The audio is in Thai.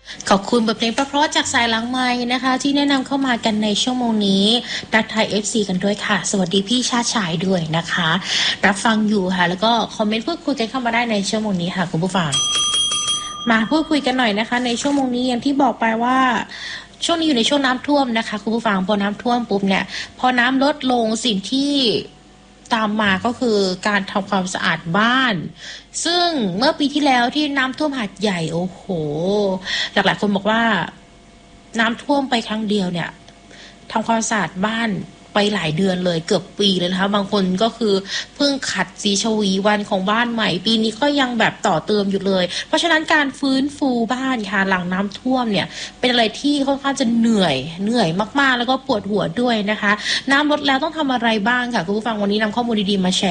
ขอบคุณบทเพลงเพราะๆจากสายหลังไม้นะคะที่แนะนำเข้ามากันในชั่วโมงนี้ดักไทย FC กันด้วยค่ะสวัสดีพี่ชาติชายด้วยนะคะรับฟังอยู่ค่ะแล้วก็คอมเมนต์พูดคุยกันเข้ามาได้ในชั่วโมงนี้ค่ะคุณผู้ฟังมาพูดคุยกันหน่อยนะคะในชั่วโมงนี้อย่างที่บอกไปว่าช่วงนี้อยู่ในช่วงน้ำท่วมนะคะคุณผู้ฟังพอน้ำท่วมปุ๊บเนี่ยพอน้ำลดลงสิ่งที่ตามมาก็คือการทำความสะอาดบ้านซึ่งเมื่อปีที่แล้วที่น้ำท่วมหาดใหญ่โอ้โหหลายๆคนบอกว่าน้ำท่วมไปครั้งเดียวเนี่ยทำความสะอาดบ้านไปหลายเดือนเลยเกือบปีเลยนะคะบางคนก็คือเพิ่งขัดสีชวีวันของบ้านใหม่ปีนี้ก็ยังแบบต่อเติมอยู่เลยเพราะฉะนั้นการฟื้นฟูบ้านค่ะหลังน้ำท่วมเนี่ยเป็นอะไรที่ค่อนข้างจะเหนื่อยมากๆแล้วก็ปวดหัวด้วยนะคะน้ำลดแล้วต้องทำอะไรบ้างค่ะคุณผู้ฟังวันนี้นำข้อมูลดีๆมาแชร์